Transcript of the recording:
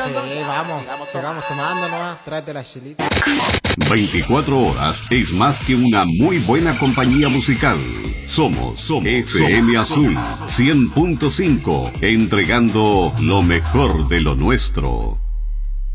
Sí, vamos, sigamos tomando nomás, tráete la chelita. 24 horas es más que una muy buena compañía musical. Somos FM Azul 100.5, entregando lo mejor de lo nuestro.